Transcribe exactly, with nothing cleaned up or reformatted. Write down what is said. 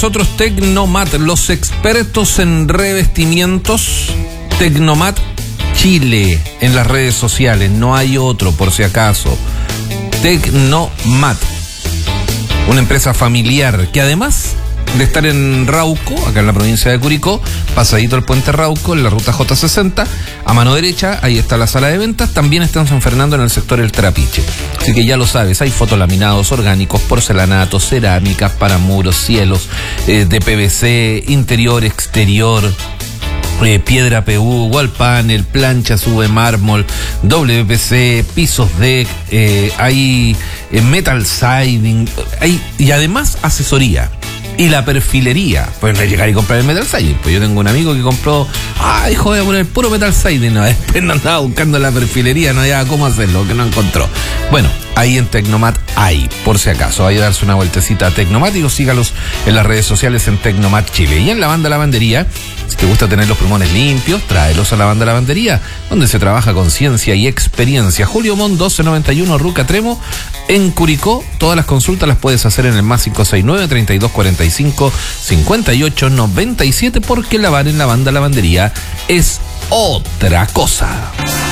Nosotros Tecnomat, los expertos en revestimientos. Tecnomat Chile en las redes sociales, no hay otro por si acaso. Tecnomat, una empresa familiar que además de estar en Rauco, acá en la provincia de Curicó, pasadito el puente Rauco, en la ruta J sesenta, a mano derecha, ahí está la sala de ventas, también está en San Fernando en el sector El Trapiche. Así que ya lo sabes, hay fotolaminados orgánicos, porcelanatos, cerámicas para muros, cielos, eh, de P V C, interior, exterior, Eh, piedra P U, wall panel, planchas U V mármol, W P C, pisos deck, eh, hay eh, metal siding, hay, y además asesoría. Y la perfilería, pues no es llegar y comprar el metal siding. Pues yo tengo un amigo que compró, ah, dijo, voy a poner puro metal siding. No, después no andaba buscando la perfilería, no había cómo hacerlo, que no encontró. Bueno, ahí en Tecnomat hay, por si acaso, vaya a darse una vueltecita a Tecnomat y sígalos en las redes sociales en Tecnomat Chile. Y en la banda lavandería, si te gusta tener los pulmones limpios, tráelos a la banda lavandería, donde se trabaja con ciencia y experiencia. Julio Mon doce noventa y uno, Ruca Tremo, en Curicó. Todas las consultas las puedes hacer en el más cinco seis nueve, treinta y dos cuarenta y cinco, cincuenta y ocho noventa y siete, porque lavar en la banda lavandería es otra cosa.